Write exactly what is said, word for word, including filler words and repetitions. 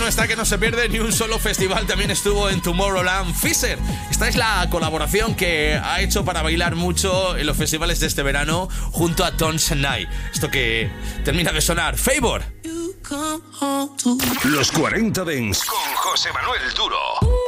nuestra que no se pierde ni un solo festival. También estuvo en Tomorrowland Fisher. Esta es la colaboración que ha hecho para bailar mucho en los festivales de este verano junto a Tones and I. Esto que termina de sonar, Favor. Los cuarenta Dance con José Manuel Duro.